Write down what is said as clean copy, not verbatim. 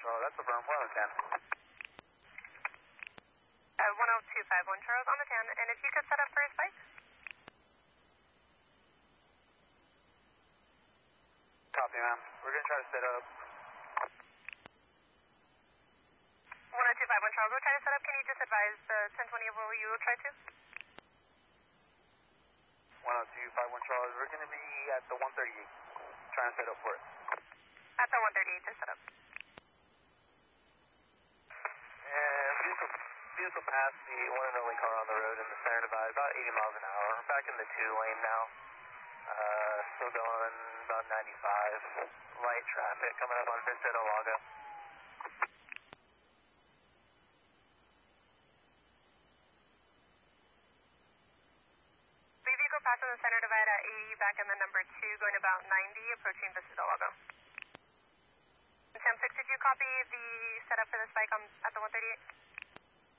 Charles, that's a firm 110. 10251 Charles on the 10, and if you could set up for a spike. Copy, ma'am. We're going to try to set up. 10251 Charles, we'll try to set up. Can you just advise the 1020 of where you will try to? 10251 Charles, we're going to be at the 138. Trying to set up for it. At the 138 to set up. And vehicle passed the one and only car on the road in the center divide, about 80 miles an hour. We're back in the 2 lane now. Still going about 95. Light traffic coming up on Vista del Lago. Vehicle passing the center divide at 80, back in the number 2, going about 90, approaching Vista del Lago. 10-6, did you copy the setup for the spike at the 138?